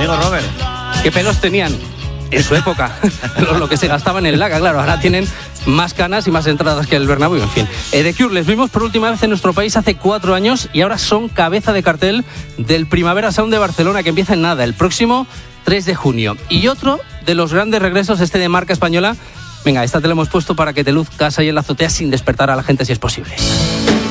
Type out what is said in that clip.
amigo Robert. ¿Qué pelos tenían en su época? Lo que se gastaba en el Laga, claro, ahora tienen más canas y más entradas que el Bernabéu, en fin. The Cure les vimos por última vez en nuestro país hace 4 años y ahora son cabeza de cartel del Primavera Sound de Barcelona, que empieza en nada, el próximo 3 de junio. Y otro de los grandes regresos, de marca española. Venga, esta te la hemos puesto para que te luzcas ahí en la azotea sin despertar a la gente si es posible.